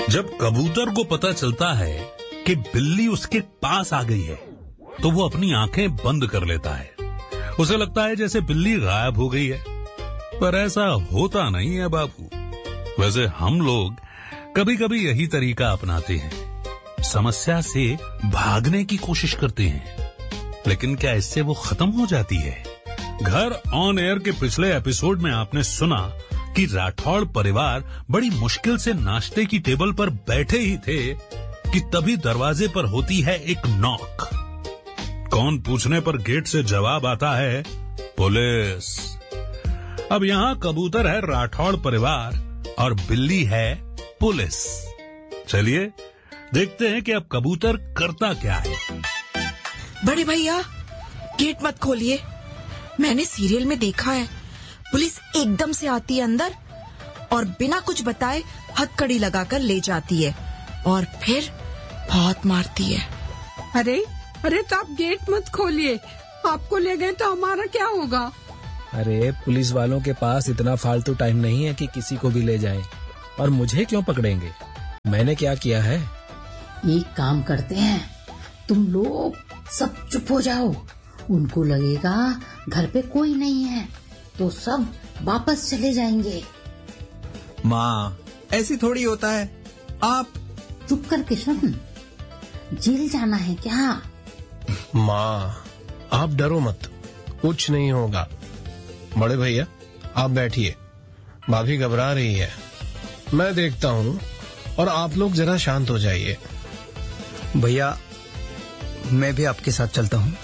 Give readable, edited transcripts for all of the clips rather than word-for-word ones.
जब कबूतर को पता चलता है कि बिल्ली उसके पास आ गई है तो वो अपनी आंखें बंद कर लेता है। उसे लगता है जैसे बिल्ली गायब हो गई है, पर ऐसा होता नहीं है बाबू। वैसे हम लोग कभी कभी यही तरीका अपनाते हैं, समस्या से भागने की कोशिश करते हैं, लेकिन क्या इससे वो खत्म हो जाती है? घर ऑन एयर के पिछले एपिसोड में आपने सुना कि राठौड़ परिवार बड़ी मुश्किल से नाश्ते की टेबल पर बैठे ही थे कि तभी दरवाजे पर होती है एक नॉक। कौन पूछने पर गेट से जवाब आता है, पुलिस। अब यहाँ कबूतर है राठौड़ परिवार और बिल्ली है पुलिस। चलिए देखते हैं कि अब कबूतर करता क्या है। बड़े भैया, गेट मत खोलिए। मैंने सीरियल में देखा है, पुलिस एकदम से आती है अंदर और बिना कुछ बताए हथकड़ी लगाकर ले जाती है और फिर बहुत मारती है। अरे तो आप गेट मत खोलिए, आपको ले गए तो हमारा क्या होगा? अरे पुलिस वालों के पास इतना फालतू टाइम नहीं है कि किसी को भी ले जाएं। और मुझे क्यों पकड़ेंगे? मैंने क्या किया है? एक काम करते हैं, तुम लोग सब चुप हो जाओ। उनको लगेगा घर पे कोई नहीं है तो सब वापस चले जाएंगे। माँ, ऐसी थोड़ी होता है। आप चुप कर किशन, जेल जाना है क्या? माँ, आप डरो मत, कुछ नहीं होगा। बड़े भैया आप बैठिए, भाभी घबरा रही है, मैं देखता हूँ, और आप लोग जरा शांत हो जाइए। भैया मैं भी आपके साथ चलता हूँ।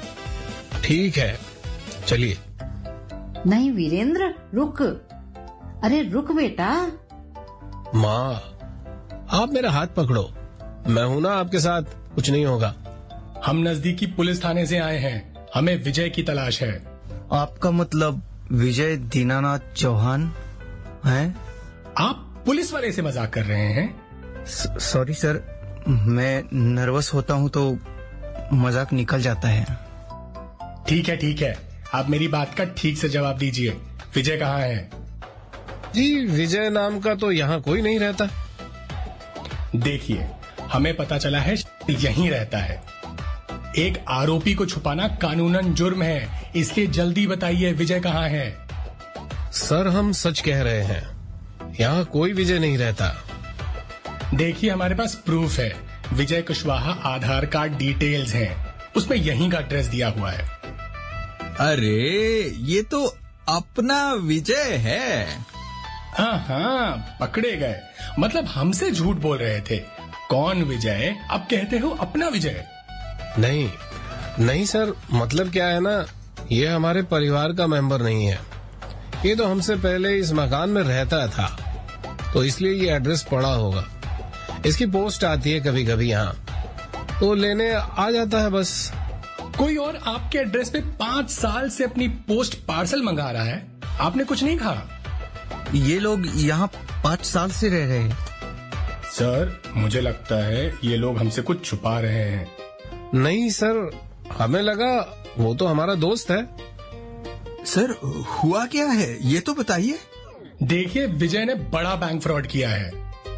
ठीक है, चलिए। नहीं वीरेंद्र, रुक। अरे रुक बेटा। माँ, आप मेरा हाथ पकड़ो, मैं हूं ना आपके साथ, कुछ नहीं होगा। हम नजदीकी पुलिस थाने से आए हैं, हमें विजय की तलाश है। आपका मतलब विजय दीनानाथ चौहान है? आप पुलिस वाले से मजाक कर रहे हैं? सॉरी सर, मैं नर्वस होता हूँ तो मजाक निकल जाता है। ठीक है, आप मेरी बात का ठीक से जवाब दीजिए। विजय कहाँ है? जी, विजय नाम का तो यहाँ कोई नहीं रहता। देखिए, हमें पता चला है यहीं रहता है। एक आरोपी को छुपाना कानूनन जुर्म है, इसलिए जल्दी बताइए विजय कहाँ है? सर हम सच कह रहे हैं, यहाँ कोई विजय नहीं रहता। देखिए हमारे पास प्रूफ है, विजय कुशवाहा आधार कार्ड डिटेल्स हैं, उसमें यहीं का एड्रेस दिया हुआ है। अरे ये तो अपना विजय है। हाँ, पकड़े गए। मतलब हमसे झूठ बोल रहे थे। कौन विजय? अब कहते हो अपना विजय। नहीं सर, मतलब क्या है ना, ये हमारे परिवार का मेंबर नहीं है। ये तो हमसे पहले इस मकान में रहता था, तो इसलिए ये एड्रेस पड़ा होगा। इसकी पोस्ट आती है कभी कभी यहाँ, तो लेने आ जाता है बस। कोई और आपके एड्रेस पे 5 साल से अपनी पोस्ट पार्सल मंगा रहा है, आपने कुछ नहीं कहा? ये लोग यहाँ 5 साल से रह रहे हैं। सर मुझे लगता है ये लोग हमसे कुछ छुपा रहे हैं। नहीं सर, हमें लगा वो तो हमारा दोस्त है। सर हुआ क्या है ये तो बताइए। देखिए, विजय ने बड़ा बैंक फ्रॉड किया है।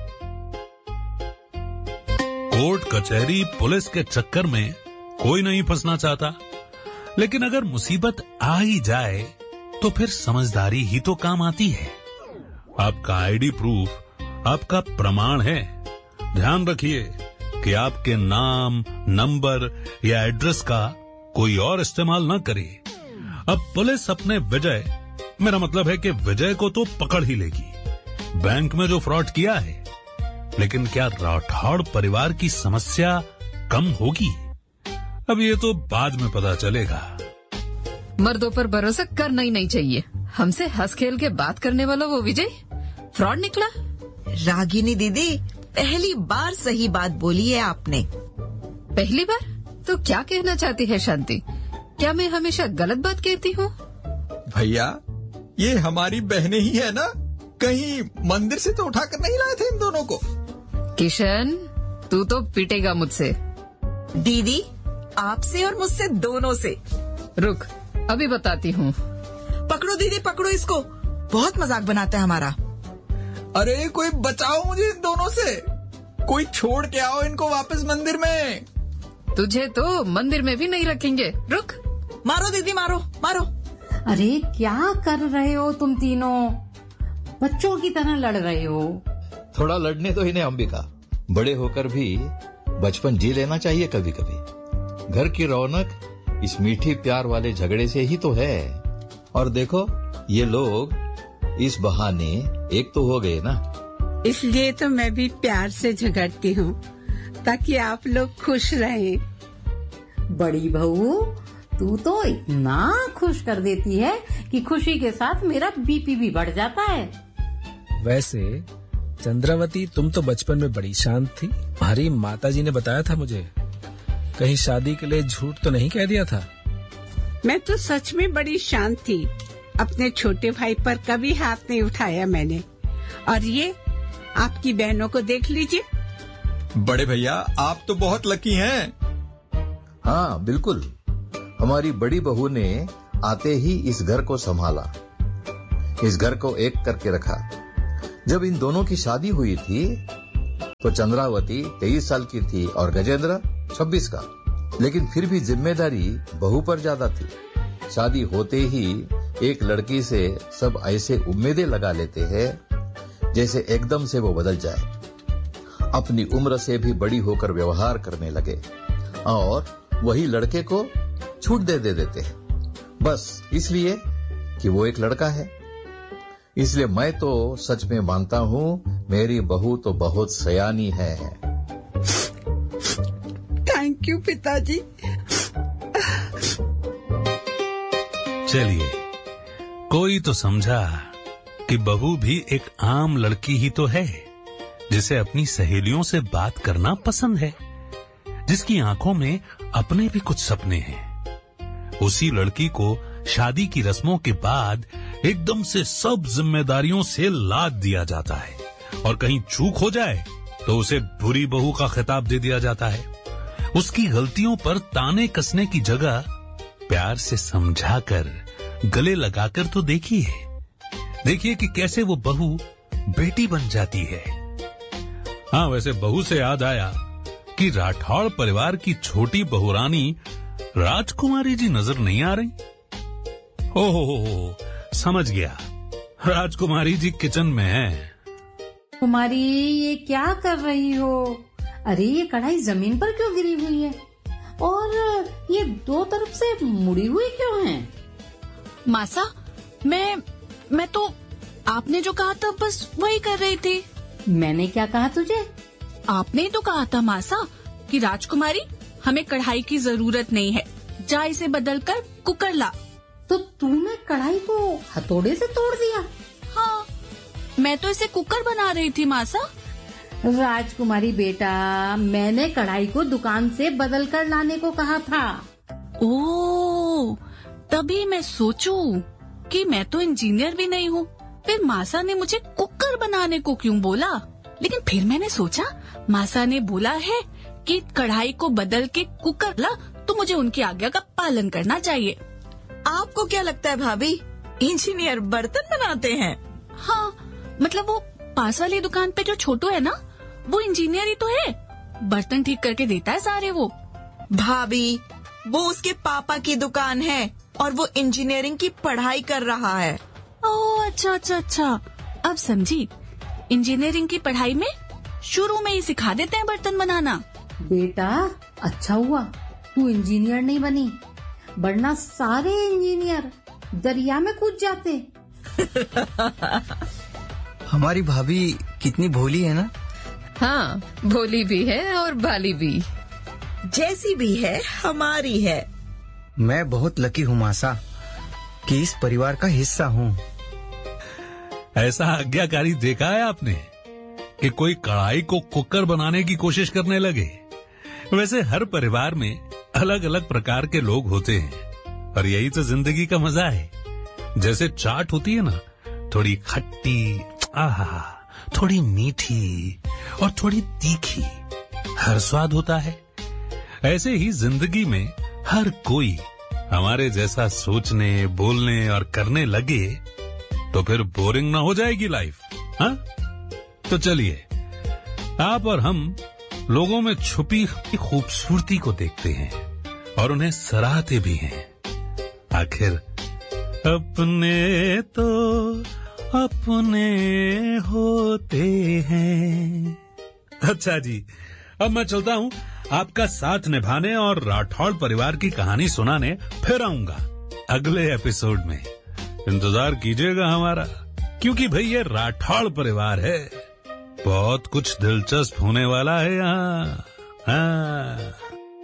कोर्ट कचहरी पुलिस के चक्कर में कोई नहीं फंसना चाहता, लेकिन अगर मुसीबत आ ही जाए तो फिर समझदारी ही तो काम आती है। आपका आईडी प्रूफ आपका प्रमाण है। ध्यान रखिए कि आपके नाम, नंबर या एड्रेस का कोई और इस्तेमाल न करे। अब पुलिस अपने विजय, मेरा मतलब है कि विजय को तो पकड़ ही लेगी, बैंक में जो फ्रॉड किया है, लेकिन क्या राठौड़ परिवार की समस्या कम होगी? अब ये तो बाद में पता चलेगा। मर्दों पर भरोसा करना ही नहीं चाहिए। हमसे हंस खेल के बात करने वाला वो विजय फ्रॉड निकला। रागिनी दीदी, पहली बार सही बात बोली है आपने। पहली बार? तो क्या कहना चाहती है शांति? क्या मैं हमेशा गलत बात कहती हूँ? भैया ये हमारी बहनें ही है ना, कहीं मंदिर से तो उठाकर नहीं लाए थे इन दोनों को। किशन, तू तो पिटेगा मुझसे। दीदी, आपसे और मुझसे दोनों से। रुक, अभी बताती हूँ। पकड़ो दीदी, पकड़ो इसको, बहुत मजाक बनाता है हमारा। अरे कोई बचाओ मुझे इन दोनों से, कोई छोड़ के आओ इनको वापस मंदिर में। तुझे तो मंदिर में भी नहीं रखेंगे, रुक। मारो दीदी, मारो मारो। अरे क्या कर रहे हो तुम तीनों, बच्चों की तरह लड़ रहे हो। थोड़ा लड़ने दो इन्हें अंबिका, बड़े होकर भी बचपन जी लेना चाहिए कभी कभी। घर की रौनक इस मीठी प्यार वाले झगड़े से ही तो है। और देखो ये लोग इस बहाने एक तो हो गए ना। इसलिए तो मैं भी प्यार से झगड़ती हूँ, ताकि आप लोग खुश रहें। बड़ी बहू, तू तो इतना खुश कर देती है कि खुशी के साथ मेरा बीपी भी बढ़ जाता है। वैसे चंद्रावती, तुम तो बचपन में बड़ी शांत थी। हमारी माताजी ने बताया था मुझे, कहीं शादी के लिए झूठ तो नहीं कह दिया था? मैं तो सच में बड़ी शांत थी, अपने छोटे भाई पर कभी हाथ नहीं उठाया मैंने। और ये आपकी बहनों को देख लीजिए। बड़े भैया आप तो बहुत लकी हैं। हाँ बिल्कुल, हमारी बड़ी बहू ने आते ही इस घर को संभाला, इस घर को एक करके रखा। जब इन दोनों की शादी हुई थी तो चंद्रावती 23 साल की थी और गजेंद्र 26 का, लेकिन फिर भी जिम्मेदारी बहू पर ज्यादा थी। शादी होते ही एक लड़की से सब ऐसे उम्मीदें लगा लेते हैं जैसे एकदम से वो बदल जाए, अपनी उम्र से भी बड़ी होकर व्यवहार करने लगे और वही लड़के को छूट दे देते हैं, बस इसलिए कि वो एक लड़का है। इसलिए मैं तो सच में मानता हूँ मेरी बहू तो बहुत सयानी है। थैंक यू पिताजी। चलिए, कोई तो समझा कि बहू भी एक आम लड़की ही तो है, जिसे अपनी सहेलियों से बात करना पसंद है, जिसकी आंखों में अपने भी कुछ सपने हैं। उसी लड़की को शादी की रस्मों के बाद एकदम से सब जिम्मेदारियों से लाद दिया जाता है और कहीं चूक हो जाए तो उसे बुरी बहू का खिताब दे दिया जाता है। उसकी गलतियों पर ताने कसने की जगह प्यार से समझाकर, गले लगाकर तो देखिए कि कैसे वो बहू बेटी बन जाती है। हाँ, वैसे बहू से याद आया कि राठौड़ परिवार की छोटी बहुरानी राजकुमारी जी नजर नहीं आ रही। हो, समझ गया, राजकुमारी जी किचन में है। कुमारी, ये क्या कर रही हो? अरे ये कढ़ाई जमीन पर क्यों गिरी हुई है और ये दो तरफ से मुड़ी हुई क्यों है? मासा, मैं तो आपने जो कहा था बस वही कर रही थी। मैंने क्या कहा तुझे? आपने तो कहा था मासा कि राजकुमारी हमें कढ़ाई की जरूरत नहीं है, जा इसे बदलकर कुकर ला। तो तूने कढ़ाई को हथौड़े से तोड़ दिया? हाँ, मैं तो इसे कुकर बना रही थी मासा। राजकुमारी बेटा, मैंने कढ़ाई को दुकान से बदल कर लाने को कहा था। ओह, तभी मैं सोचूं कि मैं तो इंजीनियर भी नहीं हूँ, फिर मासा ने मुझे कुकर बनाने को क्यों बोला। लेकिन फिर मैंने सोचा मासा ने बोला है कि कढ़ाई को बदल के कुकर ला, तो मुझे उनकी आज्ञा का पालन करना चाहिए। आपको क्या लगता है भाभी, इंजीनियर बर्तन बनाते हैं? हाँ, मतलब वो पास वाली दुकान पे जो छोटू है ना, वो इंजीनियर ही तो है, बर्तन ठीक करके देता है सारे वो। भाभी, वो उसके पापा की दुकान है और वो इंजीनियरिंग की पढ़ाई कर रहा है। ओह अच्छा, अब समझी। इंजीनियरिंग की पढ़ाई में शुरू में ही सिखा देते हैं बर्तन बनाना। बेटा, अच्छा हुआ तू इंजीनियर नहीं बनी, वरना सारे इंजीनियर दरिया में कूद जाते। हमारी भाभी कितनी भोली है ना। हाँ, भोली भी है और बाली भी। जैसी भी है हमारी है। मैं बहुत लकी हूँ मासा कि इस परिवार का हिस्सा हूँ। ऐसा आज्ञाकारी देखा है आपने कि कोई कढ़ाई को कुकर बनाने की कोशिश करने लगे। वैसे हर परिवार में अलग अलग प्रकार के लोग होते हैं और यही तो जिंदगी का मजा है। जैसे चाट होती है ना, थोड़ी खट्टी, आहा, थोड़ी मीठी और थोड़ी तीखी, हर स्वाद होता है। ऐसे ही जिंदगी में हर कोई हमारे जैसा सोचने, बोलने और करने लगे तो फिर बोरिंग ना हो जाएगी लाइफ। हाँ, तो चलिए आप और हम लोगों में छुपी खूबसूरती को देखते हैं और उन्हें सराहते भी हैं। आखिर अपने तो अपने होते हैं। अच्छा जी, अब मैं चलता हूँ आपका साथ निभाने और राठौड़ परिवार की कहानी सुनाने फिर आऊंगा अगले एपिसोड में। इंतजार कीजिएगा हमारा, क्योंकि भाई ये राठौड़ परिवार है, बहुत कुछ दिलचस्प होने वाला है यहाँ। हाँ।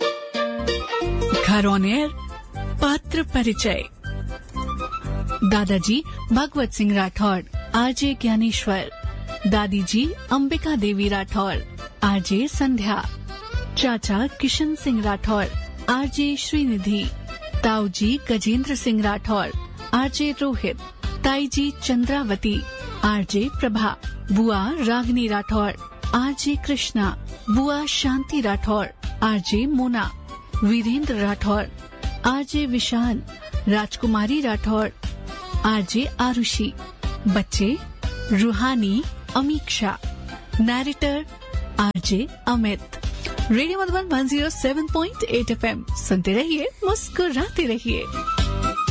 घर ऑन एयर पात्र परिचय। दादाजी भगवत सिंह राठौड़, आरजे ज्ञानेश्वर। दादी जी अंबिका देवी राठौड़, आरजे संध्या। चाचा किशन सिंह राठौड़, आरजे श्रीनिधि। ताऊ जी गजेंद्र सिंह राठौड़, आरजे रोहित। ताई जी चंद्रावती, आरजे प्रभा। बुआ रागिनी राठौड़, आरजे कृष्णा। बुआ शांति राठौड़, आरजे मोना। वीरेंद्र राठौड़, आरजे विशाल। राजकुमारी राठौड़, आरजे आरुषि। बच्चे रूहानी, Amiksha. Narrator RJ Amit. Radio Madhuban 107.8 FM सुनते रहिए, मुस्कुराते रहिए।